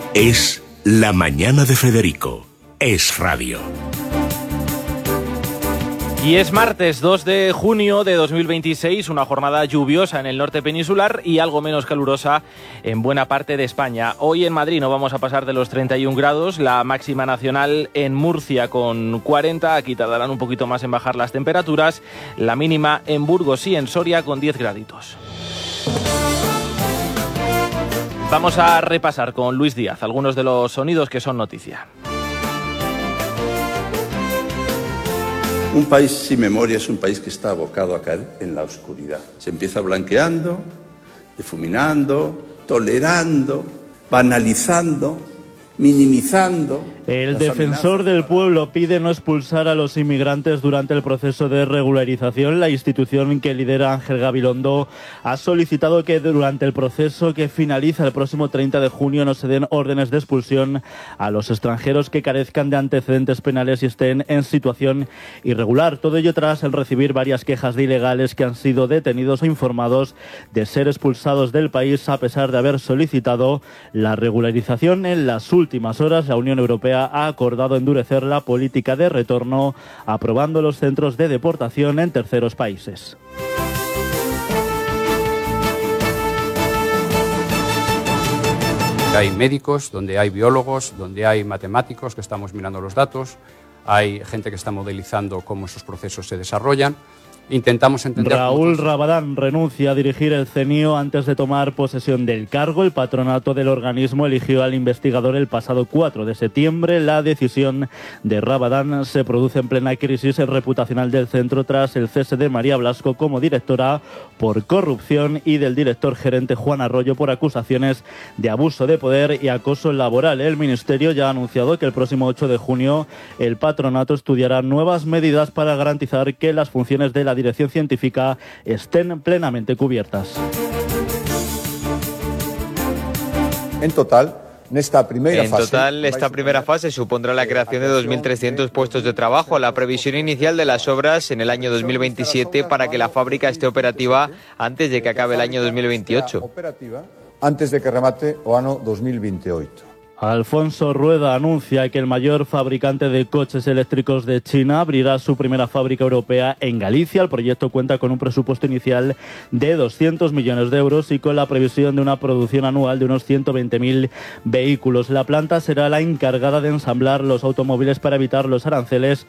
Es La Mañana de Federico. Es radio. Y es martes 2 de junio de 2026, una jornada lluviosa en el norte peninsular y algo menos calurosa en buena parte de España. Hoy en Madrid no vamos a pasar de los 31 grados, la máxima nacional en Murcia con 40, aquí tardarán un poquito más en bajar las temperaturas, la mínima en Burgos y en Soria con 10 graditos. Vamos a repasar con Luis Díaz algunos de los sonidos que son noticia. Un país sin memoria es un país que está abocado a caer en la oscuridad. Se empieza blanqueando, difuminando, tolerando, banalizando, minimizando. El defensor del pueblo pide no expulsar a los inmigrantes durante el proceso de regularización. La institución que lidera Ángel Gabilondo ha solicitado que durante el proceso que finaliza el próximo 30 de junio no se den órdenes de expulsión a los extranjeros que carezcan de antecedentes penales y estén en situación irregular. Todo ello tras el recibir varias quejas de ilegales que han sido detenidos o informados de ser expulsados del país a pesar de haber solicitado la regularización. En las últimas horas, la Unión Europea ha acordado endurecer la política de retorno, aprobando los centros de deportación en terceros países. Hay médicos, donde hay biólogos, donde hay matemáticos que estamos mirando los datos, hay gente que está modelizando cómo esos procesos se desarrollan. Intentamos entender... Raúl Rabadán renuncia a dirigir el CENIO antes de tomar posesión del cargo. El patronato del organismo eligió al investigador el pasado 4 de septiembre. La decisión de Rabadán se produce en plena crisis reputacional del centro tras el cese de María Blasco como directora por corrupción y del director gerente Juan Arroyo por acusaciones de abuso de poder y acoso laboral. El ministerio ya ha anunciado que el próximo 8 de junio el patronato estudiará nuevas medidas para garantizar que las funciones de la dirección científica estén plenamente cubiertas. En total, esta primera fase supondrá la creación de 2.300 puestos de trabajo. La previsión inicial de las obras en el año 2027 para que la fábrica esté operativa antes de que acabe el año 2028. Antes de que remate o ano 2028. Alfonso Rueda anuncia que el mayor fabricante de coches eléctricos de China abrirá su primera fábrica europea en Galicia. El proyecto cuenta con un presupuesto inicial de 200 millones de euros y con la previsión de una producción anual de unos 120.000 vehículos. La planta será la encargada de ensamblar los automóviles para evitar los aranceles